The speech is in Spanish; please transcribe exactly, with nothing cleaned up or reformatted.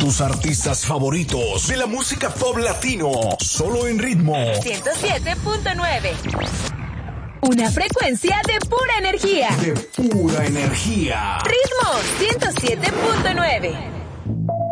tus artistas favoritos de la música pop latino, solo en Ritmo ciento siete punto nueve. Una frecuencia de pura energía. De pura energía. Ritmo ciento siete punto nueve.